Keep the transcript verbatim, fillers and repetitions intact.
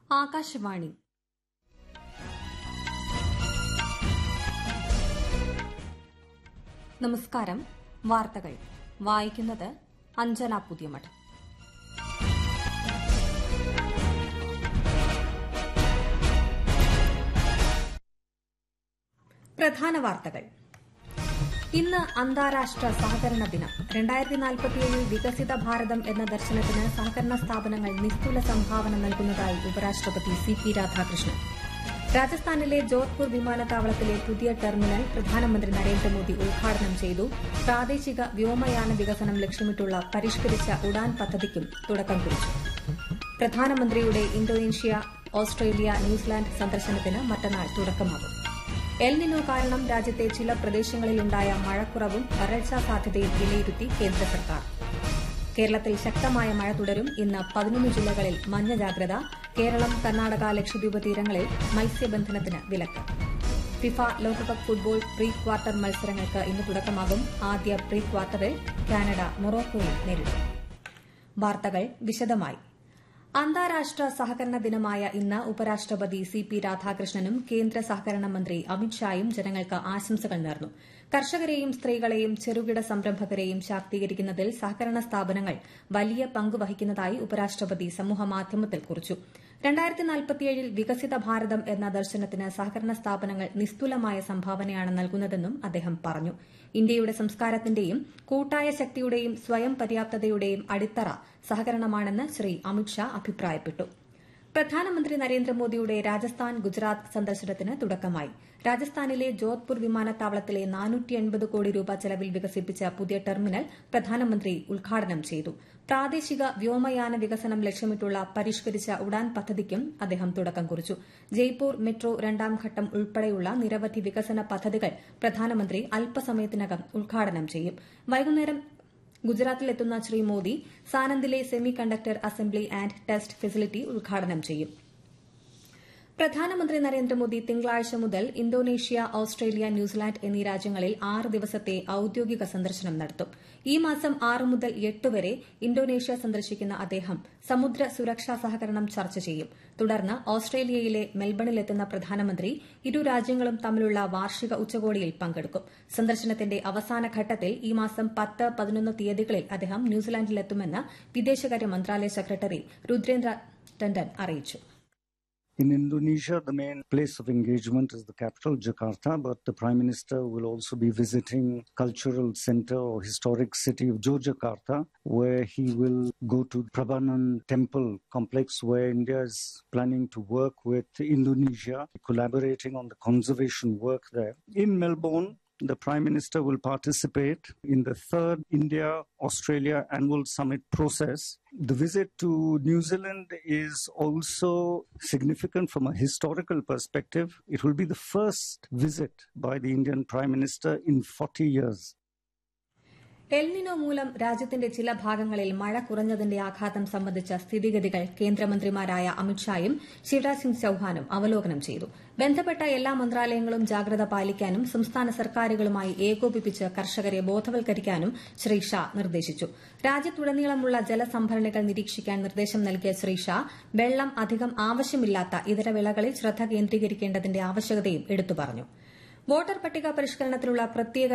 ആകാശവാണി നമസ്കാരം. വാർത്തകൾ വായിക്കുന്നത് അഞ്ജന പുതിയമഠം. പ്രധാന വാർത്തകൾ. ഇന്ന് അന്താരാഷ്ട്ര സഹകരണ ദിനം. രണ്ടായിരത്തി നാൽപ്പത്തിയേഴിൽ വികസിത ഭാരതം എന്ന ദർശനത്തിന് സഹകരണ സ്ഥാപനങ്ങൾ നിസ്തുല സംഭാവന നൽകുന്നതായി ഉപരാഷ്ട്രപതി സി പി രാധാകൃഷ്ണൻ. രാജസ്ഥാനിലെ ജോധ്പൂർ വിമാനത്താവളത്തിലെ പുതിയ ടെർമിനൽ പ്രധാനമന്ത്രി നരേന്ദ്രമോദി ഉദ്ഘാടനം ചെയ്തു. പ്രാദേശിക വ്യോമയാന വികസനം ലക്ഷ്യമിട്ടുള്ള പരിഷ്കരിച്ച ഉഡാൻ പദ്ധതിക്കും തുടക്കം കുറിച്ചു. പ്രധാനമന്ത്രിയുടെ ഇന്തോനേഷ്യ, ഓസ്ട്രേലിയ, ന്യൂസിലാന്റ് സന്ദർശനത്തിന് മറ്റന്നാൾ തുടക്കമാകും. എൽനിനോ കാരണം രാജ്യത്തെ ചില പ്രദേശങ്ങളിലുണ്ടായ മഴക്കുറവും വരൾച്ചാ സാധ്യതയും വിലയിരുത്തി കേന്ദ്ര സർക്കാർ. കേരളത്തിൽ ശക്തമായ മഴ തുടരും. ഇന്ന് പതിനൊന്ന് ജില്ലകളിൽ മഞ്ഞ ജാഗ്രത. കേരളം, കർണാടക, ലക്ഷദ്വീപ് തീരങ്ങളിൽ മത്സ്യബന്ധനത്തിന് വിലക്ക്. ഫിഫ ലോകകപ്പ് ഫുട്ബോൾ പ്രീ ക്വാർട്ടർ മത്സരങ്ങൾക്ക് ഇന്ന് തുടക്കമാകും. ആദ്യ പ്രീ ക്വാർട്ടറിൽ കാനഡ മൊറോക്കോയെ നേരിടും. വാർത്തകൾ വിശദമായി. അന്താരാഷ്ട്ര സഹകരണ ദിനമായ ഇന്ന് ഉപരാഷ്ട്രപതി സി പി രാധാകൃഷ്ണനും കേന്ദ്ര സഹകരണ മന്ത്രി അമിത്ഷായും ജനങ്ങൾക്ക് ആശംസകൾ നേർന്നു. കർഷകരെയും സ്ത്രീകളെയും ചെറുകിട സംരംഭകരെയും ശാക്തീകരിക്കുന്നതിൽ സഹകരണ സ്ഥാപനങ്ങൾ വലിയ പങ്ക് വഹിക്കുന്നതായി ഉപരാഷ്ട്രപതി സമൂഹമാധ്യമത്തിൽ കുറിച്ചു. രണ്ടായിരത്തി നാൽപ്പത്തിയേഴിൽ വികസിത ഭാരതം എന്ന ദർശനത്തിന് സഹകരണ സ്ഥാപനങ്ങൾ നിസ്തുലമായ സംഭാവനയാണ് നൽകുന്നതെന്നും അദ്ദേഹം പറഞ്ഞു. ഇന്ത്യയുടെ സംസ്കാരത്തിന്റെയും കൂട്ടായ ശക്തിയുടെയും സ്വയം പര്യാപ്തതയുടെയും അടിത്തറ സഹകരണമാണെന്ന് ശ്രീ അമിത്ഷാ അഭിപ്രായപ്പെട്ടു. പ്രധാനമന്ത്രി നരേന്ദ്രമോദിയുടെ രാജസ്ഥാൻ, ഗുജറാത്ത് സന്ദർശനത്തിന് തുടക്കമായി. രാജസ്ഥാനിലെ ജോധ്പൂർ വിമാനത്താവളത്തിലെ നാനൂറ്റി എൺപത് കോടി രൂപ ചെലവിൽ വികസിപ്പിച്ച പുതിയ ടെർമിനൽ പ്രധാനമന്ത്രി ഉദ്ഘാടനം ചെയ്തു. പ്രാദേശിക വ്യോമയാന വികസനം ലക്ഷ്യമിട്ടുള്ള പരിഷ്കരിച്ച ഉഡാൻ പദ്ധതിക്കും അദ്ദേഹം തുടക്കം കുറിച്ചു. ജയ്പൂർ മെട്രോ രണ്ടാം ഘട്ടം ഉൾപ്പെടെയുള്ള നിരവധി വികസന പദ്ധതികൾ പ്രധാനമന്ത്രി അല്പസമയത്തിനകം ഉദ്ഘാടനം ചെയ്യും. വൈകുന്നേരം ഗുജറാത്തിലെത്തുന്ന Shri Modi സാനന്ദിലെ semi conductor assembly and test facility ഉദ്ഘാടനം ചെയ്യും. പ്രധാനമന്ത്രി നരേന്ദ്രമോദി തിങ്കളാഴ്ച മുതൽ ഇന്തോനേഷ്യ, ഓസ്ട്രേലിയ, ന്യൂസിലാന്റ് എന്നീ രാജ്യങ്ങളിൽ ആറ് ദിവസത്തെ ഔദ്യോഗിക സന്ദർശനം നടത്തും. ഈ മാസം ആറ് മുതൽ എട്ട് വരെ ഇന്തോനേഷ്യ സന്ദർശിക്കുന്ന അദ്ദേഹം സമുദ്ര സുരക്ഷാ സഹകരണം ചർച്ച ചെയ്യും. തുടർന്ന് ഓസ്ട്രേലിയയിലെ മെൽബണിലെത്തുന്ന പ്രധാനമന്ത്രി ഇരു രാജ്യങ്ങളും തമ്മിലുള്ള വാർഷിക ഉച്ചകോടിയിൽ പങ്കെടുക്കും. സന്ദർശനത്തിന്റെ അവസാന ഘട്ടത്തിൽ ഈ മാസം പത്ത്, പതിനൊന്ന് തീയതികളിൽ അദ്ദേഹം ന്യൂസിലാന്റിലെത്തുമെന്ന് വിദേശകാര്യ മന്ത്രാലയ സെക്രട്ടറി രുദ്രേന്ദ്ര ടണ്ടൻ അറിയിച്ചു. In Indonesia, the main place of engagement is the capital, Jakarta, but the Prime Minister will also be visiting cultural center or historic city of Yogyakarta, where he will go to Prabanan Temple complex, where India is planning to work with Indonesia, collaborating on the conservation work there. In Melbourne, the Prime Minister will participate in the third India-Australia annual summit process. The visit to New Zealand is also significant from a historical perspective. It will be the first visit by the Indian Prime Minister in forty years. El Niño മൂലം രാജ്യത്തിന്റെ ചില ഭാഗങ്ങളിൽ മഴ കുറഞ്ഞതിന്റെ ആഘാതം സംബന്ധിച്ച സ്ഥിതിഗതികൾ കേന്ദ്രമന്ത്രിമാരായ അമിത്ഷായും ശിവരാജ് സിംഗ് ചൌഹാനും അവലോകനം ചെയ്തു. ബന്ധപ്പെട്ട എല്ലാ മന്ത്രാലയങ്ങളും ജാഗ്രത പാലിക്കാനും സംസ്ഥാന സർക്കാരുകളുമായി ഏകോപിപ്പിച്ച് കർഷകരെ ബോധവൽക്കരിക്കാനും ശ്രീ ഷാ നിർദ്ദേശിച്ചു. രാജ്യത്തുടനീളമുള്ള ജലസംഭരണികൾ നിരീക്ഷിക്കാൻ നിർദ്ദേശം നൽകിയ ശ്രീ ഷാ വെള്ളം അധികം ആവശ്യമില്ലാത്ത ഇതര വിളകളിൽ ശ്രദ്ധ കേന്ദ്രീകരിക്കേണ്ടതിന്റെ ആവശ്യകതയും എടുത്തു പറഞ്ഞു. വോട്ടർ പട്ടിക പരിഷ്കരണത്തിനുള്ള പ്രത്യേക